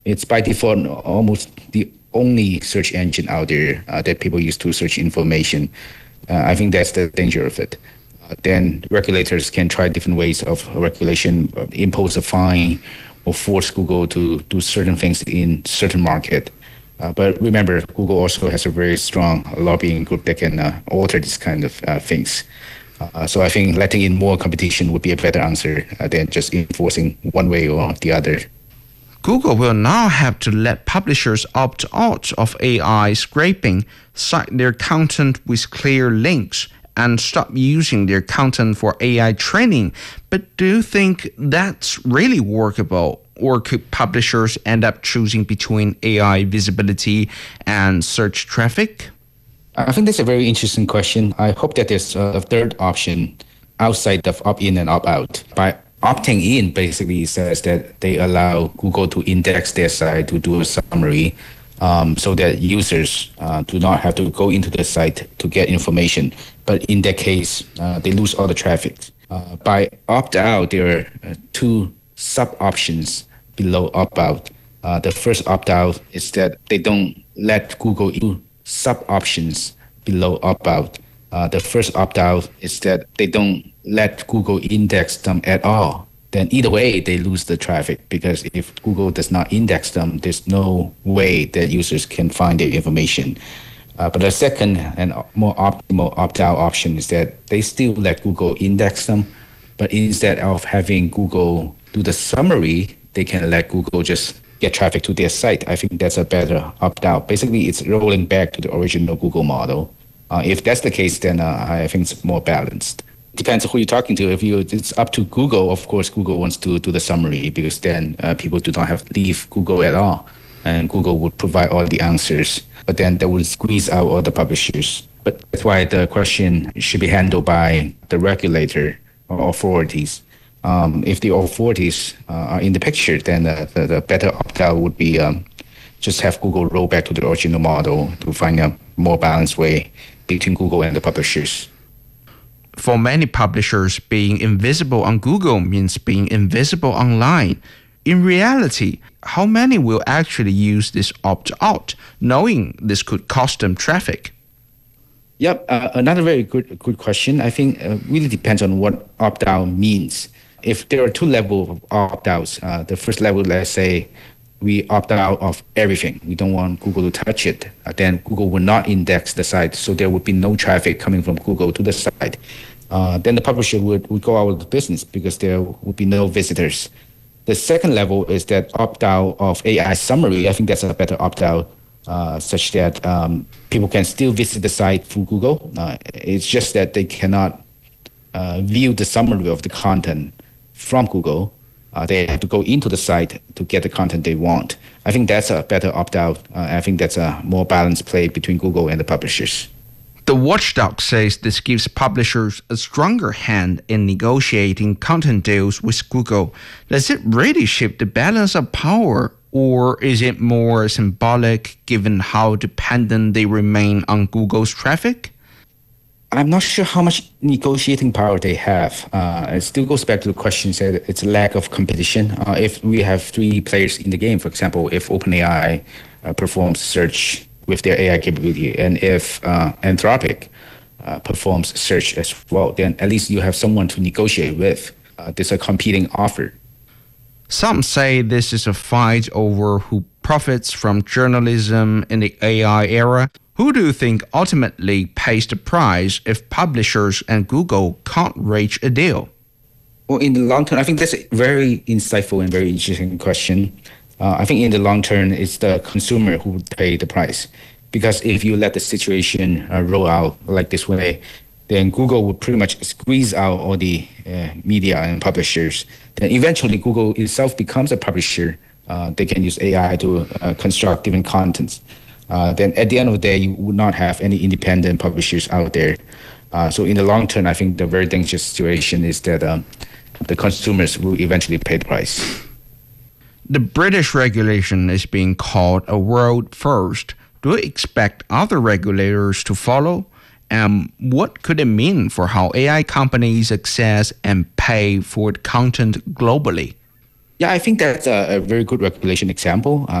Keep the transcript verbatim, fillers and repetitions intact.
It's by default almost the only search engine out there uh, that people use to search information. Uh, I think that's the danger of it. Uh, then regulators can try different ways of regulation, uh, impose a fine, or force Google to do certain things in certain market. Uh, but remember, Google also has a very strong lobbying group that can uh, alter this kind of uh, things. Uh, so I think letting in more competition would be a better answer uh, than just enforcing one way or the other. Google will now have to let publishers opt out of A I scraping, cite their content with clear links, and stop using their content for A I training. But do you think that's really workable? Or could publishers end up choosing between A I visibility and search traffic? I think that's a very interesting question. I hope that there's a third option outside of opt-in and opt-out. By opting in, basically says that they allow Google to index their site to do a summary, um, so that users uh, do not have to go into the site to get information. But in that case, uh, they lose all the traffic. Uh, by opt-out, there are uh, two sub-options below opt-out. Uh, the first opt-out is that they don't let Google do sub-options below opt-out. Uh, the first opt-out is that they don't let Google index them at all. Then either way, they lose the traffic, because if Google does not index them, there's no way that users can find their information. Uh, but the second and more optimal opt-out option is that they still let Google index them, but instead of having Google do the summary, they can let Google just get traffic to their site. I think that's a better opt-out. Basically, it's rolling back to the original Google model. Uh, if that's the case, then uh, I think it's more balanced. Depends on who you're talking to. If you, it's up to Google, of course, Google wants to do the summary, because then uh, people do not have to leave Google at all, and Google would provide all the answers. But then that would squeeze out all the publishers. But that's why the question should be handled by the regulator or authorities. Um, if the authorities uh, are in the picture, then uh, the, the better opt-out would be um, just have Google roll back to the original model to find a more balanced way between Google and the publishers. For many publishers, being invisible on Google means being invisible online. In reality, how many will actually use this opt-out, knowing this could cost them traffic? Yep, uh, another very good good question. I think uh, really depends on what opt-out means. If there are two levels of opt-outs, uh, the first level, let's say, we opt out of everything. We don't want Google to touch it. Uh, then Google will not index the site, so there would be no traffic coming from Google to the site. Uh, then the publisher would, would go out of business because there would be no visitors. The second level is that opt-out of A I summary. I think that's a better opt-out, uh, such that um, people can still visit the site through Google. Uh, it's just that they cannot uh, view the summary of the content from Google. Uh, they have to go into the site to get the content they want. I think that's a better opt-out. Uh, I think that's a more balanced play between Google and the publishers. The watchdog says this gives publishers a stronger hand in negotiating content deals with Google. Does it really shift the balance of power, or is it more symbolic given how dependent they remain on Google's traffic? I'm not sure how much negotiating power they have. Uh, it still goes back to the question that it's a lack of competition. Uh, if we have three players in the game, for example, if OpenAI uh, performs search with their A I capability, and if uh, Anthropic uh, performs search as well, then at least you have someone to negotiate with. Uh, there's a competing offer. Some say this is a fight over who profits from journalism in the A I era. Who do you think ultimately pays the price if publishers and Google can't reach a deal? Well, in the long term, I think that's a very insightful and very interesting question. Uh, I think in the long term, it's the consumer who would pay the price. Because if you let the situation uh, roll out like this way, then Google would pretty much squeeze out all the uh, media and publishers. Then eventually Google itself becomes a publisher. Uh, they can use A I to uh, construct different contents. Uh, then at the end of the day, you would not have any independent publishers out there. Uh, so in the long term, I think the very dangerous situation is that um, the consumers will eventually pay the price. The British regulation is being called a world first. Do you expect other regulators to follow? And what could it mean for how A I companies access and pay for content globally? Yeah, I think that's a, a very good regulation example. Uh,